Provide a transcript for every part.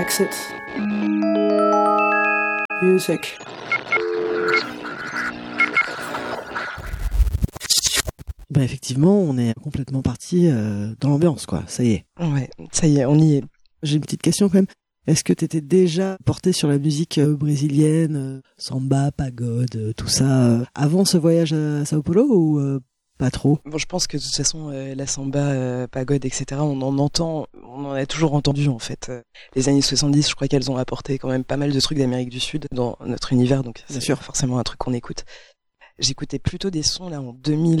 Exit. Music. Ben effectivement, on est complètement parti dans l'ambiance, quoi. Ça y est. Ouais, ça y est, on y est. J'ai une petite question quand même. Est-ce que t'étais déjà porté sur la musique brésilienne, samba, pagode, tout ça, avant ce voyage à Sao Paulo ou pas trop? Bon, je pense que de toute façon, la samba, pagode, etc., on en a toujours entendu en fait. Les années 70, je crois qu'elles ont apporté quand même pas mal de trucs d'Amérique du Sud dans notre univers, donc c'est sûr forcément un truc qu'on écoute. J'écoutais plutôt des sons là en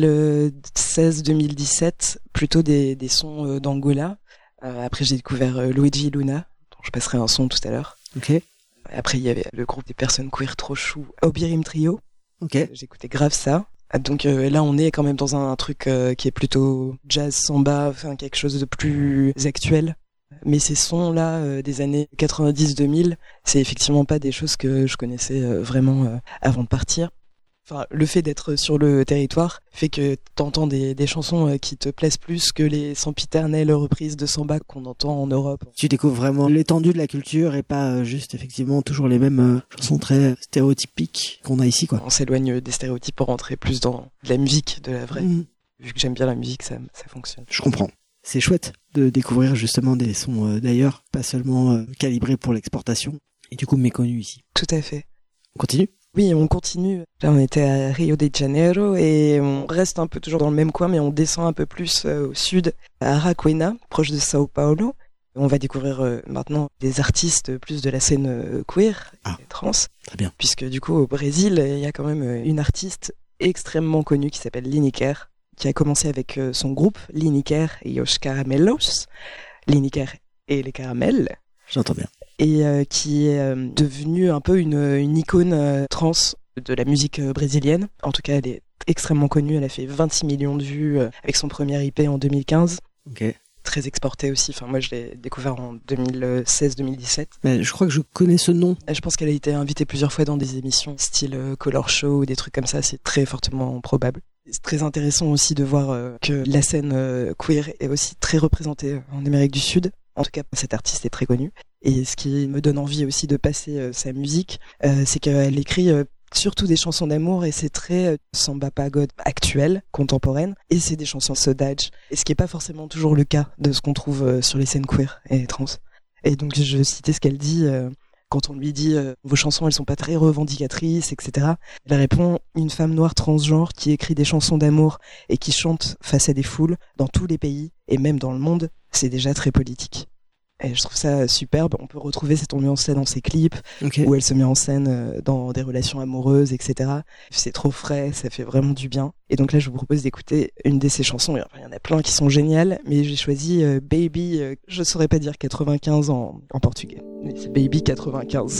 2016-2017, plutôt des sons d'Angola. Après j'ai découvert Luigi Luna, dont je passerai un son tout à l'heure. Ok. Après il y avait le groupe des personnes queer trop chou, Obirim Trio. Ok. J'écoutais grave ça. Donc là on est quand même dans un truc qui est plutôt jazz, samba, enfin quelque chose de plus actuel. Mais ces sons-là des années 90-2000, c'est effectivement pas des choses que je connaissais vraiment avant de partir. Enfin, le fait d'être sur le territoire fait que t'entends des chansons qui te plaisent plus que les sempiternelles reprises de samba qu'on entend en Europe. Tu découvres vraiment l'étendue de la culture et pas juste effectivement toujours les mêmes chansons très stéréotypiques qu'on a ici, quoi. On s'éloigne des stéréotypes pour rentrer plus dans de la musique, de la vraie. Vu que j'aime bien la musique, ça fonctionne. Je comprends. C'est chouette de découvrir justement des sons d'ailleurs, pas seulement calibrés pour l'exportation et du coup méconnus ici. Tout à fait. On continue ? Oui, on continue. Là, on était à Rio de Janeiro et on reste un peu toujours dans le même coin, mais on descend un peu plus au sud, à Araquena, proche de Sao Paulo. On va découvrir maintenant des artistes plus de la scène queer et trans. Très bien. Puisque du coup, au Brésil, il y a quand même une artiste extrêmement connue qui s'appelle Lineker, qui a commencé avec son groupe Lineker et os Caramelos. Lineker et les caramels. J'entends bien. Et qui est devenue un peu une icône trans de la musique brésilienne. En tout cas, elle est extrêmement connue. Elle a fait 26 millions de vues avec son premier EP en 2015. Ok. Très exporté aussi. Enfin, moi, je l'ai découvert en 2016-2017. Mais je crois que je connais ce nom. Je pense qu'elle a été invitée plusieurs fois dans des émissions style Color Show ou des trucs comme ça. C'est très fortement probable. C'est très intéressant aussi de voir que la scène queer est aussi très représentée en Amérique du Sud. En tout cas, cette artiste est très connue. Et ce qui me donne envie aussi de passer sa musique, c'est qu'elle écrit surtout des chansons d'amour et c'est très samba pagode actuelle, contemporaine, et c'est des chansons saudade. Et ce qui est pas forcément toujours le cas de ce qu'on trouve sur les scènes queer et trans. Et donc je citais ce qu'elle dit quand on lui dit vos chansons elles sont pas très revendicatrices, etc. Elle répond une femme noire transgenre qui écrit des chansons d'amour et qui chante face à des foules dans tous les pays et même dans le monde, c'est déjà très politique. Et je trouve ça superbe. On peut retrouver cette ambiance-là dans ses clips, où elle se met en scène dans des relations amoureuses, etc. C'est trop frais, ça fait vraiment du bien. Et donc là, je vous propose d'écouter une de ses chansons. Il y en a plein qui sont géniales, mais j'ai choisi Baby, je saurais pas dire 95 en portugais. Mais c'est Baby 95.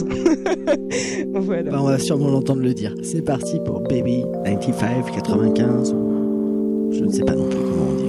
Voilà. Bah, on va sûrement l'entendre le dire. C'est parti pour Baby 95, 95. Je ne sais pas non plus comment on dit.